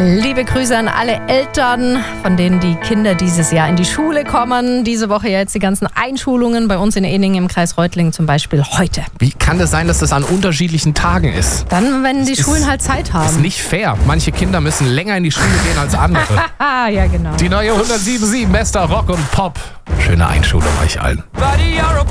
Liebe Grüße an alle Eltern, von denen die Kinder dieses Jahr in die Schule kommen. Diese Woche ja jetzt die ganzen Einschulungen bei uns in Ening im Kreis Reutlingen zum Beispiel heute. Wie kann das sein, dass das an unterschiedlichen Tagen ist? Dann, wenn die Schulen halt Zeit haben. Ist nicht fair. Manche Kinder müssen länger in die Schule gehen als andere. Ja, genau. Die neue 107.7 Bester Rock und Pop. Schöne Einschulung euch allen.